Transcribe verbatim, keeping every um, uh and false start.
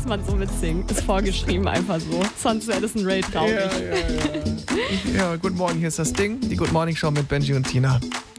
muss man so mitsingen. Ist vorgeschrieben einfach so. Sonst wäre das ein Ray traurig. Ja, ja, ja. ja, Good Morning, hier ist das Ding. Die Good Morning Show mit Benji und Tina.